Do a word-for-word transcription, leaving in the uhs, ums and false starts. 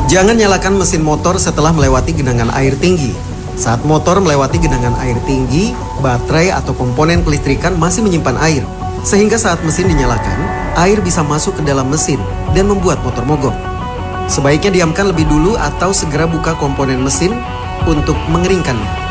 Jangan nyalakan mesin motor setelah melewati genangan air tinggi. Saat motor melewati genangan air tinggi, baterai atau komponen kelistrikan masih menyimpan air. Sehingga saat mesin dinyalakan, air bisa masuk ke dalam mesin dan membuat motor mogok. Sebaiknya diamkan lebih dulu atau segera buka komponen mesin untuk mengeringkannya.